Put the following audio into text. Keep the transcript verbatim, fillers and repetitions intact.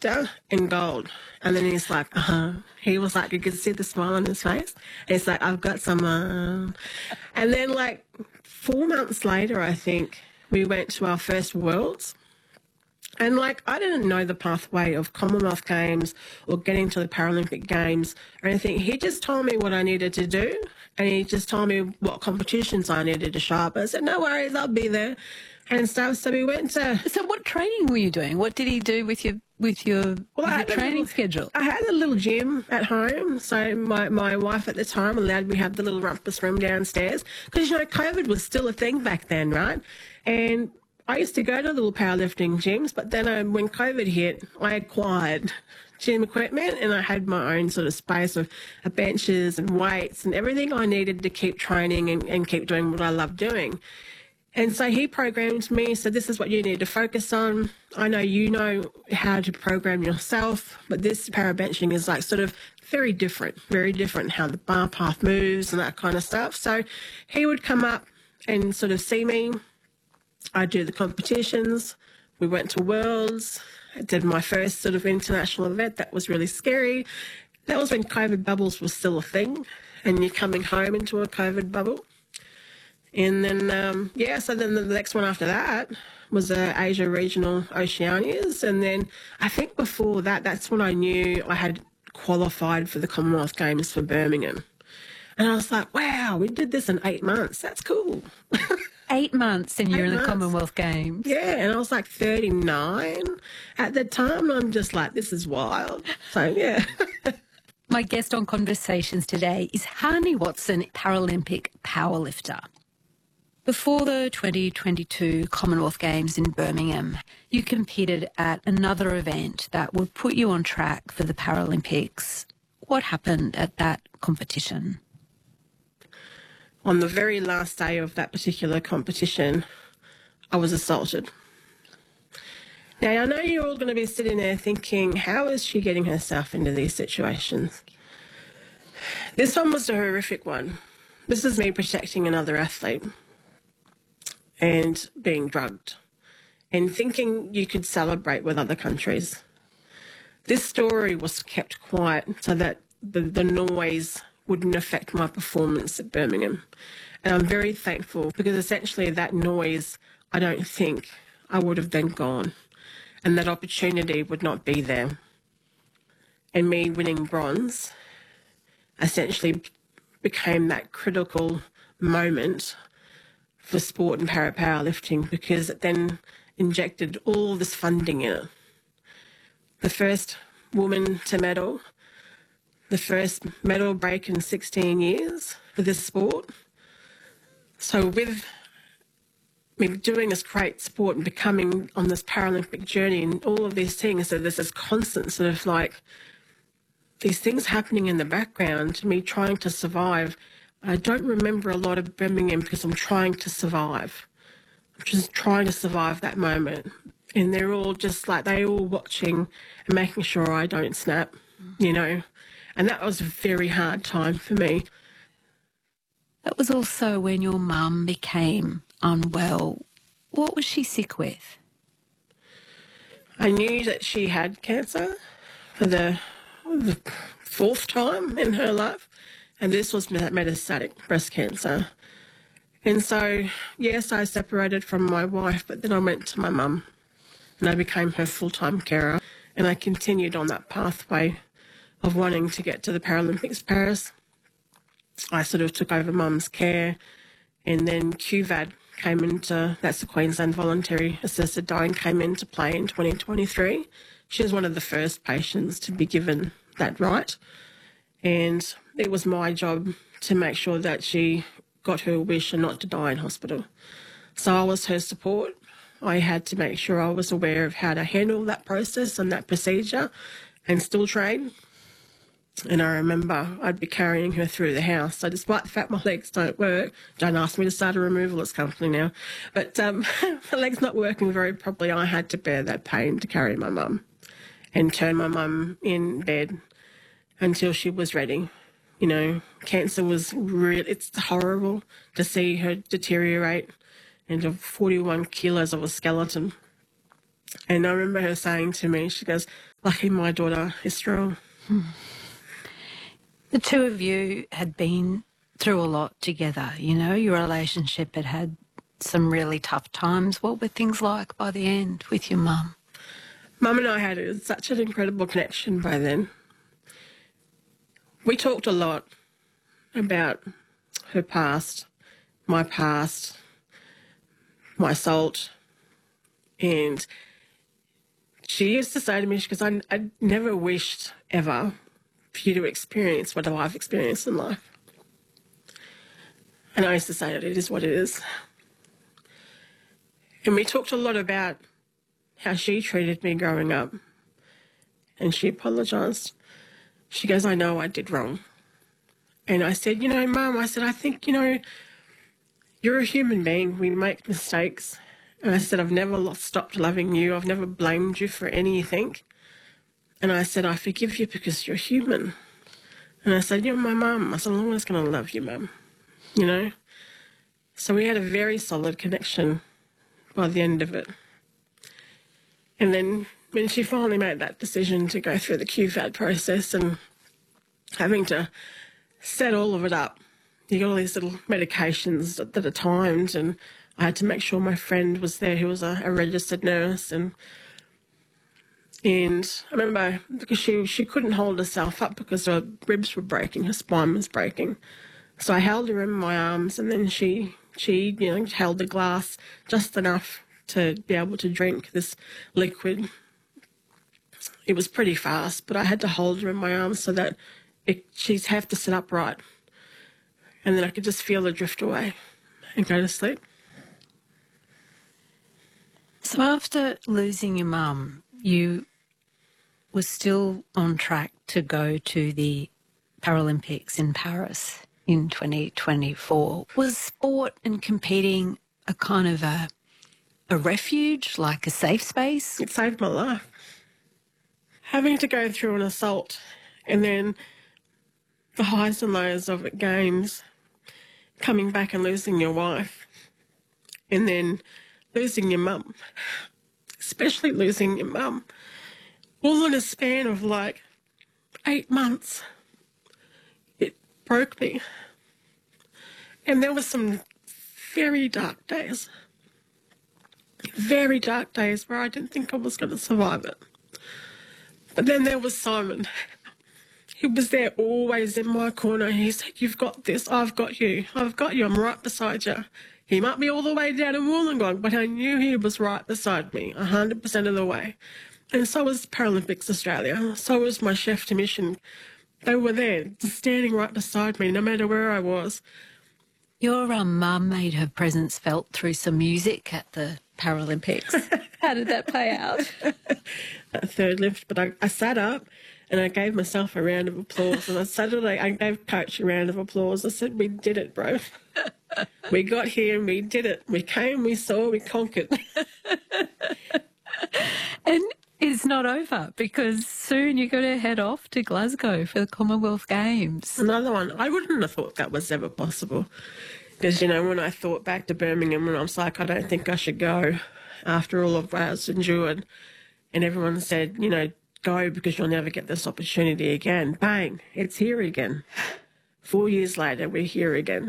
laughter and gold. And then he's like, uh-huh. He was like, you could see the smile on his face. And he's like, I've got some, uh... And then, like, four months later, I think, we went to our first Worlds. And, like, I didn't know the pathway of Commonwealth Games or getting to the Paralympic Games or anything. He just told me what I needed to do, and he just told me what competitions I needed to show up. I said, no worries, I'll be there and stuff. So we went to... So what training were you doing? What did he do with your with your, well, with your training little, schedule? I had a little gym at home. So my, my wife at the time allowed me to have the little rumpus room downstairs because, you know, COVID was still a thing back then, right? And I used to go to little powerlifting gyms, but then um, when COVID hit, I acquired gym equipment and I had my own sort of space of uh, benches and weights and everything I needed to keep training and, and keep doing what I love doing. And so he programmed me, so this is what you need to focus on. I know you know how to program yourself, but this parabenching is like sort of very different, very different how the bar path moves and that kind of stuff. So he would come up and sort of see me. I do the competitions. We went to Worlds. I did my first sort of international event. That was really scary. That was when COVID bubbles was still a thing, and you're coming home into a COVID bubble. And then, um, yeah, so then the next one after that was uh, Asia Regional Oceanias. And then I think before that, that's when I knew I had qualified for the Commonwealth Games for Birmingham. And I was like, wow, we did this in eight months. That's cool. Eight months and you're Eight in the months. Commonwealth Games. Yeah, and I was like thirty-nine at the time. And I'm just like, this is wild. So, yeah. My guest on Conversations today is Hani Watson, Paralympic powerlifter. Before the twenty twenty-two Commonwealth Games in Birmingham, you competed at another event that would put you on track for the Paralympics. What happened at that competition? On the very last day of that particular competition, I was assaulted. Now, I know you're all going to be sitting there thinking, how is she getting herself into these situations? This one was a horrific one. This is me protecting another athlete and being drugged and thinking you could celebrate with other countries. This story was kept quiet so that the, the noise wouldn't affect my performance at Birmingham. And I'm very thankful because essentially that noise, I don't think I would have then gone and that opportunity would not be there. And me winning bronze essentially became that critical moment for sport and para-powerlifting because it then injected all this funding in it. The first woman to medal, the first medal break in sixteen years for this sport. So with me doing this great sport and becoming on this Paralympic journey and all of these things, so there's this constant sort of like these things happening in the background, me trying to survive. I don't remember a lot of Birmingham because I'm trying to survive. I'm just trying to survive that moment. And they're all just like, they're all watching and making sure I don't snap, you know. And that was a very hard time for me. That was also when your mum became unwell. What was she sick with? I knew that she had cancer for the, the fourth time in her life, and this was metastatic breast cancer. And so, yes, I separated from my wife, but then I went to my mum and I became her full-time carer, and I continued on that pathway of wanting to get to the Paralympics Paris. I sort of took over mum's care, and then Q V A D came into, that's the Queensland Voluntary Assisted Dying, came into play in twenty twenty-three. She was one of the first patients to be given that right, and it was my job to make sure that she got her wish and not to die in hospital. So I was her support. I had to make sure I was aware of how to handle that process and that procedure and still train. And I remember I'd be carrying her through the house. So despite the fact my legs don't work, don't ask me to start a removalist company now, but um, my legs not working very properly, I had to bear that pain to carry my mum and turn my mum in bed until she was ready. You know, cancer was real. It's horrible to see her deteriorate into forty-one kilos of a skeleton. And I remember her saying to me, she goes, lucky my daughter is strong. Hmm. The two of you had been through a lot together, you know, your relationship had had some really tough times. What were things like by the end with your mum? Mum and I had such an incredible connection by then. We talked a lot about her past, my past, my assault, and she used to say to me, she goes, I, I never wished ever for you to experience what I've experienced in life. And I used to say that it is what it is. And we talked a lot about how she treated me growing up. And she apologised. She goes, I know I did wrong. And I said, you know, Mum, I said, I think, you know, you're a human being. We make mistakes. And I said, I've never stopped loving you. I've never blamed you for anything. And I said, I forgive you because you're human. And I said, you're my mum. I said, I'm always going to love you, Mum. You know? So we had a very solid connection by the end of it. And then when she finally made that decision to go through the Q FAD process and having to set all of it up, you got all these little medications that are timed, and I had to make sure my friend was there who was a, a registered nurse. And and I remember, because she, she couldn't hold herself up because her ribs were breaking, her spine was breaking. So I held her in my arms, and then she, she you know, held the glass just enough to be able to drink this liquid. It was pretty fast, but I had to hold her in my arms so that it, she'd have to sit upright. And then I could just feel her drift away and go to sleep. So after losing your mum, you were still on track to go to the Paralympics in Paris in twenty twenty-four. Was sport and competing a kind of a, a refuge, like a safe space? It saved my life. Having to go through an assault and then the highs and lows of it, games, coming back and losing your wife, and then losing your mum, especially losing your mum, all in a span of like eight months. It broke me. And there were some very dark days, very dark days where I didn't think I was going to survive it. But then there was Simon. He was there always in my corner. He said, you've got this, I've got you, I've got you, I'm right beside you. He might be all the way down in Wollongong, but I knew he was right beside me, one hundred percent of the way. And so was Paralympics Australia, so was my chef de mission. They were there, just standing right beside me, no matter where I was. Your um, mum made her presence felt through some music at the Paralympics. How did that play out? That third lift, but I, I sat up and I gave myself a round of applause. And on Saturday, I gave Coach a round of applause. I said, we did it, bro. We got here and we did it. We came, we saw, we conquered. And it's not over, because soon you're going to head off to Glasgow for the Commonwealth Games. Another one. I wouldn't have thought that was ever possible. Because, you know, when I thought back to Birmingham, and I was like, I don't think I should go after all of what I was endured. And everyone said, you know, go because you'll never get this opportunity again. Bang, it's here again. Four years later, we're here again.